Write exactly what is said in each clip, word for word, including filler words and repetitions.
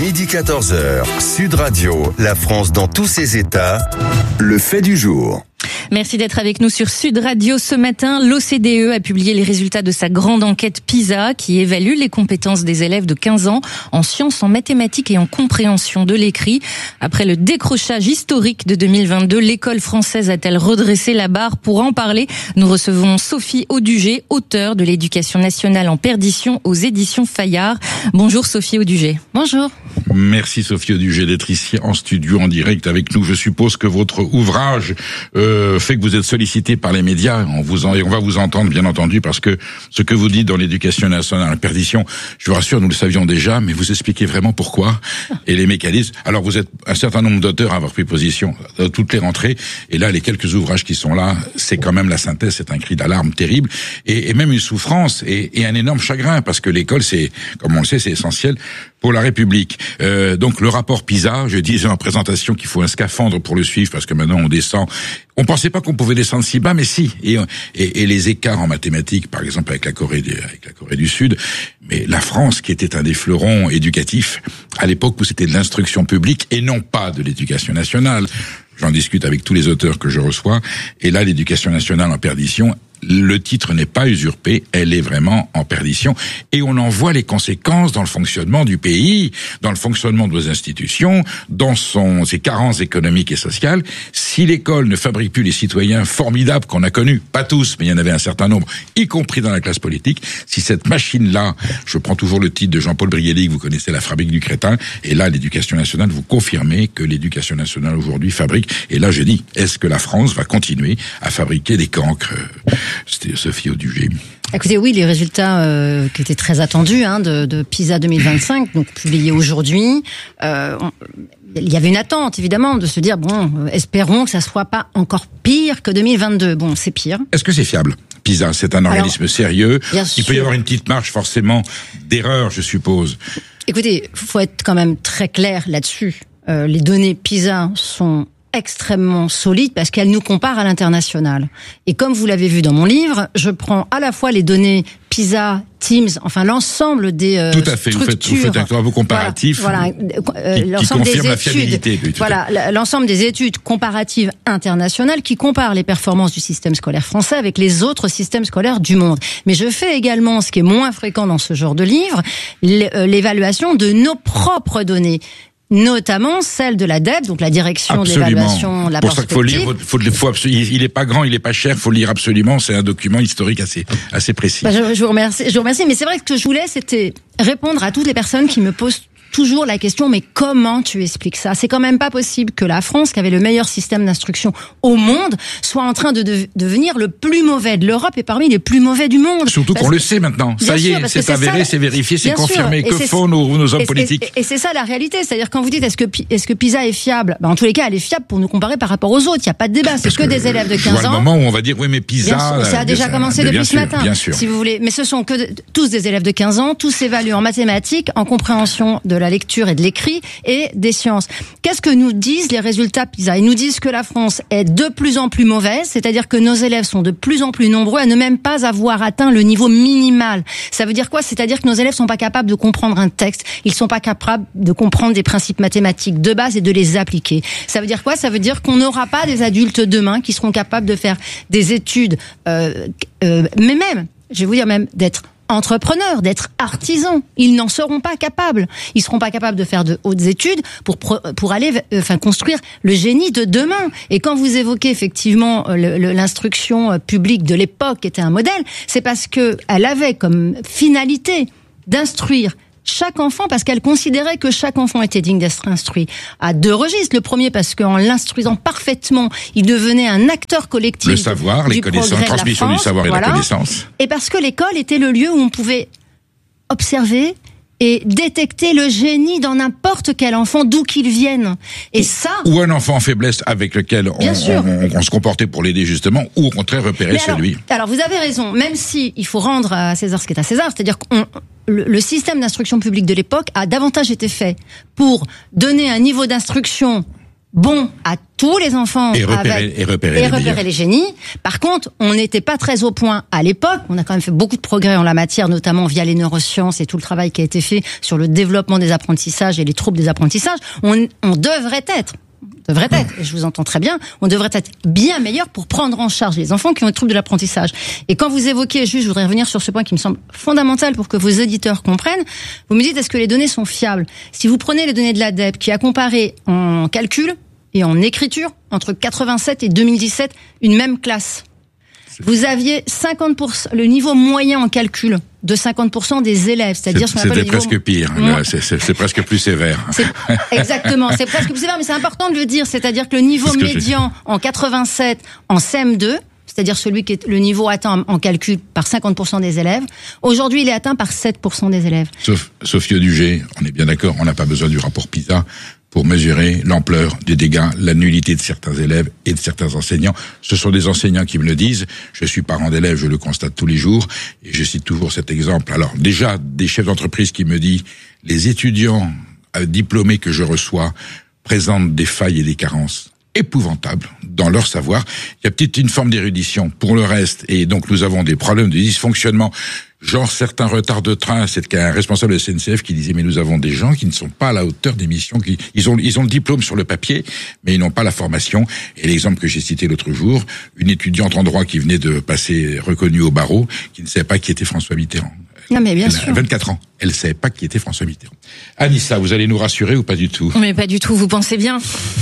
midi quatorze heures, Sud Radio, la France dans tous ses états, le fait du jour. Merci d'être avec nous sur Sud Radio ce matin. L'O C D E a publié les résultats de sa grande enquête PISA qui évalue les compétences des élèves de quinze ans en sciences, en mathématiques et en compréhension de l'écrit. Après le décrochage historique de deux mille vingt-deux, l'école française a-t-elle redressé la barre? Pour en parler, nous recevons Sophie Audugé, auteure de l'Éducation nationale en perdition aux éditions Fayard. Bonjour Sophie Audugé. Bonjour. Merci Sophie Audugé d'être ici en studio en direct avec nous. Je suppose que votre ouvrage euh, fait que vous êtes sollicité par les médias. On vous en, et on va vous entendre bien entendu parce que ce que vous dites dans l'Éducation nationale en perdition, je vous rassure, nous le savions déjà, mais vous expliquez vraiment pourquoi et les mécanismes. Alors vous êtes un certain nombre d'auteurs à avoir pris position à toutes les rentrées, et là les quelques ouvrages qui sont là, c'est quand même la synthèse, c'est un cri d'alarme terrible et, et même une souffrance et, et un énorme chagrin parce que l'école, c'est, comme on le sait, c'est essentiel pour la République. Euh, donc le rapport PISA, je disais en présentation qu'il faut un scaphandre pour le suivre parce que maintenant on descend. On pensait pas qu'on pouvait descendre si bas, mais si. Et, et, et les écarts en mathématiques, par exemple avec la Corée, avec la Corée du Sud, mais la France qui était un des fleurons éducatifs à l'époque où c'était de l'instruction publique et non pas de l'éducation nationale. J'en discute avec tous les auteurs que je reçois. Et là, l'éducation nationale en perdition, le titre n'est pas usurpé, elle est vraiment en perdition. Et on en voit les conséquences dans le fonctionnement du pays, dans le fonctionnement de nos institutions, dans son, ses carences économiques et sociales. Si l'école ne fabrique plus les citoyens formidables qu'on a connus, pas tous, mais il y en avait un certain nombre, y compris dans la classe politique, si cette machine-là, je prends toujours le titre de Jean-Paul Brielli, que vous connaissez, La fabrique du crétin, et là, l'éducation nationale, vous confirmez que l'éducation nationale aujourd'hui fabrique. Et là, je dis, est-ce que la France va continuer à fabriquer des cancres? C'était Sophie Audugé. Écoutez, oui, les résultats euh, qui étaient très attendus hein, de, de PISA deux mille vingt-cinq, donc publiés aujourd'hui, euh, on, il y avait une attente évidemment de se dire bon, euh, espérons que ça soit pas encore pire que deux mille vingt-deux. Bon, c'est pire. Est-ce que c'est fiable? PISA, c'est un organisme Alors, sérieux. Il sûr. peut y avoir une petite marge forcément d'erreur, je suppose. Écoutez, faut être quand même très clair là-dessus. Euh, les données PISA sont extrêmement solide parce qu'elle nous compare à l'international. Et comme vous l'avez vu dans mon livre, je prends à la fois les données PISA, Teams, enfin l'ensemble des euh, Tout à fait, vous faites, vous faites un travail comparatif voilà, voilà, euh, qui, l'ensemble qui confirme des la études, fiabilité. Oui, voilà, l'ensemble des études comparatives internationales qui comparent les performances du système scolaire français avec les autres systèmes scolaires du monde. Mais je fais également, ce qui est moins fréquent dans ce genre de livre, l'évaluation de nos propres données. Notamment celle de la D E P, donc la direction absolument. de l'évaluation de la Pour ça qu'il faut lire, faut, faut, faut, il est pas grand, il est pas cher, faut le lire absolument, c'est un document historique assez, assez précis. Bah je, je vous remercie, je vous remercie, mais c'est vrai que ce que je voulais, c'était répondre à toutes les personnes qui me posent toujours la question, mais comment tu expliques ça? C'est quand même pas possible que la France, qui avait le meilleur système d'instruction au monde, soit en train de, de devenir le plus mauvais de l'Europe et parmi les plus mauvais du monde. Surtout qu'on que, le sait maintenant. Ça y est, c'est avéré, c'est vérifié, c'est confirmé. Que font nos, nos hommes et politiques? Et, et c'est ça la réalité. C'est-à-dire quand vous dites est-ce que, est-ce que PISA est fiable? Ben, en tous les cas, elle est fiable pour nous comparer par rapport aux autres. Il n'y a pas de débat. C'est que, que des élèves de quinze ans. Je vois le moment où on va dire oui, mais PISA. Sûr, ça a déjà bien, commencé depuis sûr, ce matin. Bien sûr. Si vous voulez. Mais ce sont que de, tous des élèves de quinze ans. Tous s'évaluent en mathématiques, en compréhension de la lecture et de l'écrit et des sciences. Qu'est-ce que nous disent les résultats PISA? Ils nous disent que la France est de plus en plus mauvaise, c'est-à-dire que nos élèves sont de plus en plus nombreux à ne même pas avoir atteint le niveau minimal. Ça veut dire quoi? C'est-à-dire que nos élèves sont pas capables de comprendre un texte, ils sont pas capables de comprendre des principes mathématiques de base et de les appliquer. Ça veut dire quoi? Ça veut dire qu'on n'aura pas des adultes demain qui seront capables de faire des études, euh, euh, mais même, je vais vous dire même, d'être entrepreneurs, d'être artisans. Ils n'en seront pas capables. Ils seront pas capables de faire de hautes études pour pour aller, enfin, construire le génie de demain. Et quand vous évoquez effectivement le, le, l'instruction publique de l'époque qui était un modèle, c'est parce que elle avait comme finalité d'instruire chaque enfant, parce qu'elle considérait que chaque enfant était digne d'être instruit à deux registres. Le premier, parce qu'en l'instruisant parfaitement, il devenait un acteur collectif. Le savoir, du les connaissances, transmission du savoir et voilà. La connaissance. Et parce que l'école était le lieu où on pouvait observer et détecter le génie dans n'importe quel enfant, d'où qu'il vienne. Et ça... Ou un enfant en faiblesse avec lequel on, on, on, on se comportait pour l'aider justement, ou au contraire repérer alors, celui. Alors vous avez raison, même si il faut rendre à César ce qui est à César, c'est-à-dire qu'on... Le, le système d'instruction publique de l'époque a davantage été fait pour donner un niveau d'instruction bon à tous les enfants et repérer, avec, et repérer, et les, repérer les génies. Par contre, on n'était pas très au point à l'époque. On a quand même fait beaucoup de progrès en la matière, notamment via les neurosciences et tout le travail qui a été fait sur le développement des apprentissages et les troubles des apprentissages. On, on devrait être devrait être, et je vous entends très bien, on devrait être bien meilleur pour prendre en charge les enfants qui ont des troubles de l'apprentissage. Et quand vous évoquez, juste, je voudrais revenir sur ce point qui me semble fondamental pour que vos auditeurs comprennent, vous me dites, est-ce que les données sont fiables? Si vous prenez les données de l'A D E P, qui a comparé en calcul et en écriture, entre quatre-vingt-sept et deux mille dix-sept, une même classe, vous aviez cinquante pour cent, le niveau moyen en calcul de cinquante pour cent des élèves, c'est-à-dire ce qu'on appelle le C'était niveau... presque pire, là, c'est, c'est, c'est presque plus sévère. C'est, exactement, c'est presque plus sévère, mais c'est important de le dire, c'est-à-dire que le niveau médian en quatre-vingt-sept en C M deux, c'est-à-dire celui qui est le niveau atteint en calcul par cinquante pour cent des élèves, aujourd'hui il est atteint par sept pour cent des élèves. Sauf, Sophie Dugé, on est bien d'accord, on n'a pas besoin du rapport PISA pour mesurer l'ampleur des dégâts, la nullité de certains élèves et de certains enseignants. Ce sont des enseignants qui me le disent. Je suis parent d'élèves, je le constate tous les jours, et je cite toujours cet exemple. Alors, déjà, des chefs d'entreprise qui me disent, les étudiants diplômés que je reçois présentent des failles et des carences épouvantables dans leur savoir. Il y a peut-être une forme d'érudition pour le reste, et donc nous avons des problèmes de dysfonctionnement. Genre certains retards de train, c'est qu'un responsable de S N C F qui disait mais nous avons des gens qui ne sont pas à la hauteur des missions, qui ils ont ils ont le diplôme sur le papier mais ils n'ont pas la formation. Et l'exemple que j'ai cité l'autre jour, une étudiante en droit qui venait de passer reconnue au barreau, qui ne savait pas qui était François Mitterrand. Non mais bien elle sûr. a vingt-quatre ans, elle ne savait pas qui était François Mitterrand. Anissa, vous allez nous rassurer ou pas du tout? Mais pas du tout, vous pensez bien.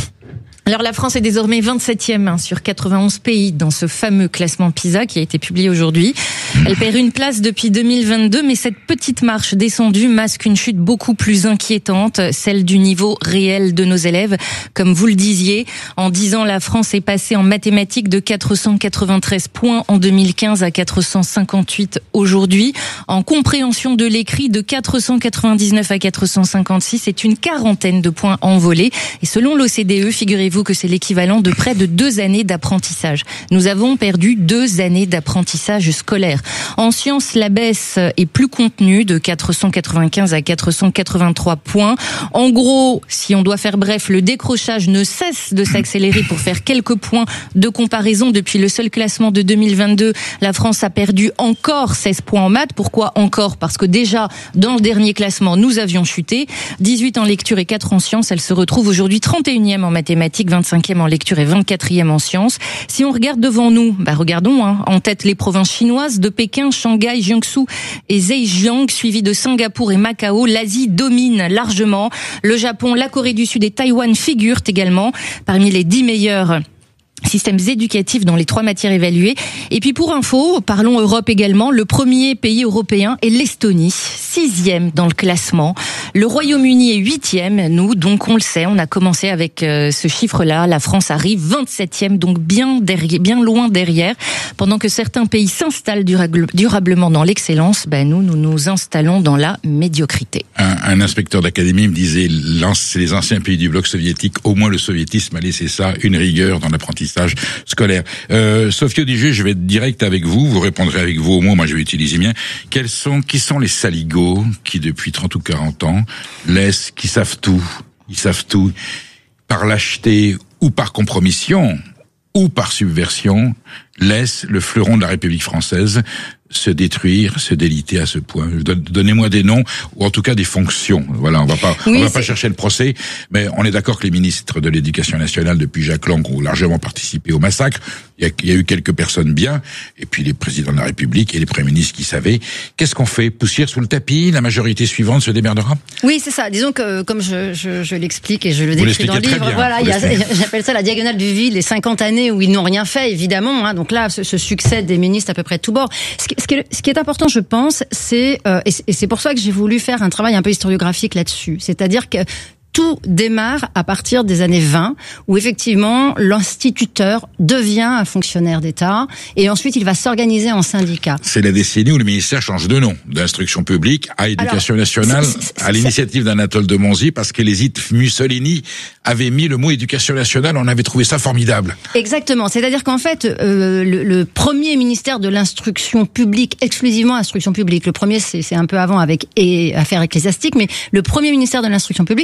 Alors la France est désormais vingt-septième hein, sur quatre-vingt-onze pays dans ce fameux classement PISA qui a été publié aujourd'hui. Elle perd une place depuis deux mille vingt-deux, mais cette petite marche descendue masque une chute beaucoup plus inquiétante, celle du niveau réel de nos élèves. Comme vous le disiez, en dix ans, la France est passée en mathématiques de quatre cent quatre-vingt-treize points en deux mille quinze à quatre cent cinquante-huit aujourd'hui. En compréhension de l'écrit, de quatre cent quatre-vingt-dix-neuf à quatre cent cinquante-six, c'est une quarantaine de points envolés. Et selon l'O C D E, figurez-vous que c'est l'équivalent de près de deux années d'apprentissage. Nous avons perdu deux années d'apprentissage scolaire. En sciences, la baisse est plus contenue, de quatre cent quatre-vingt-quinze à quatre cent quatre-vingt-trois points. En gros, si on doit faire bref, le décrochage ne cesse de s'accélérer. Pour faire quelques points de comparaison, depuis le seul classement de deux mille vingt-deux, la France a perdu encore seize points en maths. Pourquoi encore? Parce que déjà, dans le dernier classement, nous avions chuté. dix-huit en lecture et quatre en sciences. Elle se retrouve aujourd'hui trente et unième en mathématiques, vingt-cinquième en lecture et vingt-quatrième en sciences. Si on regarde devant nous, bah regardons, hein, en tête les provinces chinoises de Pékin, Shanghai, Jiangsu et Zhejiang, suivis de Singapour et Macao. L'Asie domine largement. Le Japon, la Corée du Sud et Taïwan figurent également parmi les dix meilleurs systèmes éducatifs dans les trois matières évaluées. Et puis pour info, parlons Europe également, le premier pays européen est l'Estonie, sixième dans le classement. Le Royaume-Uni est huitième, nous, donc on le sait, on a commencé avec euh, ce chiffre-là, la France arrive vingt-septième, donc bien derrière, bien loin derrière. Pendant que certains pays s'installent durable, durablement dans l'excellence, ben nous, nous nous installons dans la médiocrité. Un, un inspecteur d'académie me disait, c'est les anciens pays du bloc soviétique, au moins le soviétisme a laissé ça, une rigueur dans l'apprentissage scolaire. Euh, Sophie Audiguet, je vais être direct avec vous, vous répondrez avec vos mots, moi je vais utiliser bien. Quels sont, qui sont les saligots qui depuis trente ou quarante ans laissent, qui savent tout, ils savent tout, par lâcheté ou par compromission ou par subversion, laissent le fleuron de la République française se détruire, se déliter à ce point. Donnez-moi des noms, ou en tout cas des fonctions. Voilà, on va pas, oui, on va pas chercher le procès, mais on est d'accord que les ministres de l'Éducation nationale, depuis Jacques Lang, ont largement participé au massacre. Il y a, il y a eu quelques personnes bien, et puis les présidents de la République et les premiers ministres qui savaient. Qu'est-ce qu'on fait? Poussière sous le tapis? La majorité suivante se démerdera? Oui, c'est ça. Disons que, comme je, je, je l'explique et je le décris dans le livre, bien, voilà, il y a, j'appelle ça la diagonale du vide, les cinquante années où ils n'ont rien fait, évidemment. Hein, donc là, ce, ce succès des ministres à peu près de tous bords. Ce qui, ce qui, est, ce qui est important, je pense, c'est euh, et c'est pour ça que j'ai voulu faire un travail un peu historiographique là-dessus. C'est-à-dire que tout démarre à partir des années vingt, où effectivement l'instituteur devient un fonctionnaire d'État, et ensuite il va s'organiser en syndicat. C'est la décennie où le ministère change de nom, d'instruction publique à éducation Alors, nationale, c'est, c'est, c'est, à l'initiative d'Anatole de Monzy, parce que les hits Mussolini avaient mis le mot éducation nationale, on avait trouvé ça formidable. Exactement, c'est-à-dire qu'en fait, euh, le, le premier ministère de l'instruction publique, exclusivement instruction publique, le premier c'est, c'est un peu avant avec et, affaires ecclésiastiques, mais le premier ministère de l'instruction publique c'est mille huit cent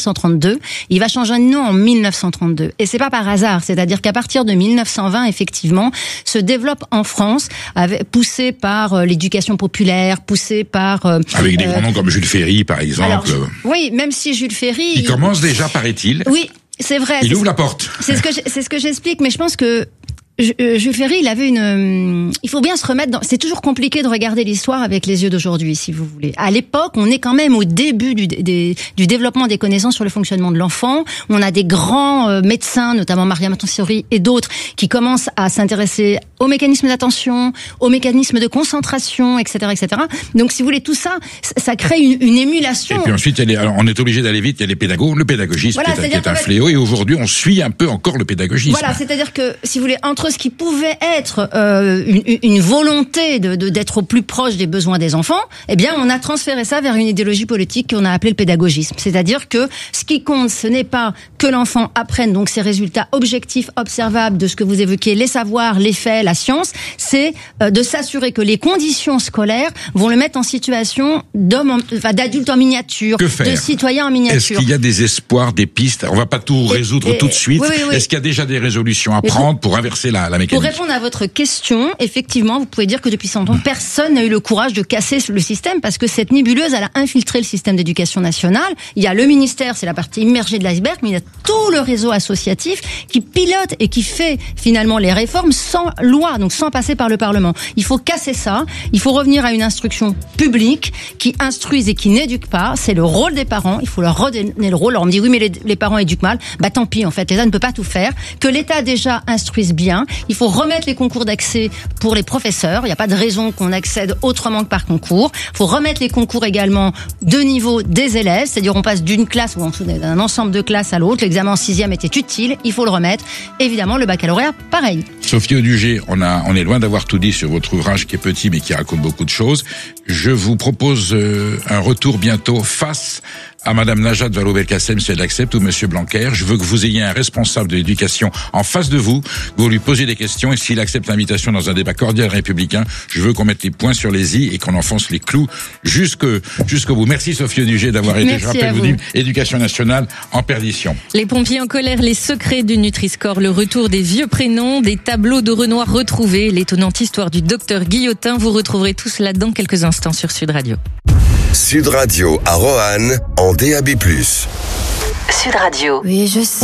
cent trente-deux. Il va changer de nom en mille neuf cent trente-deux. Et c'est pas par hasard. C'est-à-dire qu'à partir de mille neuf cent vingt, effectivement, se développe en France, avec, poussé par euh, l'éducation populaire, poussé par... Euh, avec des euh, grands noms comme Jules Ferry, par exemple. Alors, oui, même si Jules Ferry... Il, il commence déjà, paraît-il. Oui, c'est vrai. Il c'est ouvre ce, la porte. C'est ce que c'est ce que j'explique, mais je pense que Jules Ferry, il avait une. Il faut bien se remettre dans. C'est toujours compliqué de regarder l'histoire avec les yeux d'aujourd'hui, si vous voulez. À l'époque, on est quand même au début du, des, du développement des connaissances sur le fonctionnement de l'enfant. On a des grands euh, médecins, notamment Maria Montessori et d'autres, qui commencent à s'intéresser aux mécanismes d'attention, aux mécanismes de concentration, et cetera, et cetera. Donc, si vous voulez, tout ça, ça crée une, une émulation. Et puis ensuite, il y a les, alors, on est obligé d'aller vite. Il y a les pédagogues, le pédagogisme voilà, qui est, qui est un fléau. Et aujourd'hui, on suit un peu encore le pédagogisme. Voilà, c'est-à-dire que, si vous voulez, entre ce qui pouvait être euh, une, une volonté de, de d'être au plus proche des besoins des enfants, eh bien, on a transféré ça vers une idéologie politique qu'on a appelée le pédagogisme. C'est-à-dire que ce qui compte, ce n'est pas que l'enfant apprenne donc ses résultats objectifs, observables de ce que vous évoquez, les savoirs, les faits, la science, c'est euh, de s'assurer que les conditions scolaires vont le mettre en situation d'homme, en, enfin, d'adulte en miniature, que faire? De citoyen en miniature. Est-ce qu'il y a des espoirs, des pistes? On va pas tout et, résoudre et, tout de suite. Oui, oui, oui. Est-ce qu'il y a déjà des résolutions à et prendre pour, pour inverser la, la mécanique? Pour répondre à votre question, effectivement, vous pouvez dire que depuis cent ans, personne n'a eu le courage de casser le système parce que cette nébuleuse, elle a infiltré le système d'éducation nationale. Il y a le ministère, c'est la partie immergée de l'iceberg, mais il y a tout le réseau associatif qui pilote et qui fait finalement les réformes sans loi, donc sans passer par le Parlement. Il faut casser ça. Il faut revenir à une instruction publique qui instruise et qui n'éduque pas. C'est le rôle des parents. Il faut leur redonner le rôle. Alors on me dit oui, mais les, les parents éduquent mal. Bah tant pis, en fait, l'État ne peut pas tout faire. Que l'État déjà instruise bien. Il faut remettre les concours d'accès pour les professeurs. Il n'y a pas de raison qu'on accède autrement que par concours. Il faut remettre les concours également de niveau des élèves. C'est-à-dire on passe d'une classe ou en dessous d'un ensemble de classes à l'autre. L'examen en sixième était utile. Il faut le remettre. Évidemment, le baccalauréat, pareil. Sophie Audugé, on a, on est loin d'avoir tout dit sur votre ouvrage qui est petit mais qui raconte beaucoup de choses. Je vous propose euh, un retour bientôt face à Madame Najat Vallaud-Belkacem, si elle accepte, ou Monsieur Blanquer. Je veux que vous ayez un responsable de l'éducation en face de vous, que vous lui posiez des questions, et s'il accepte l'invitation dans un débat cordial républicain, je veux qu'on mette les points sur les i et qu'on enfonce les clous jusque, jusqu'au bout. Merci Sophie Audugé d'avoir été, je rappelle, vous dites, Éducation nationale en perdition. Les pompiers en colère, les secrets du Nutri-Score, le retour des vieux prénoms, des tableaux de Renoir retrouvés, l'étonnante histoire du docteur Guillotin. Vous retrouverez tout cela dans quelques instants sur Sud Radio. Sud Radio à Roanne en D A B plus. Sud Radio. Oui, je sais.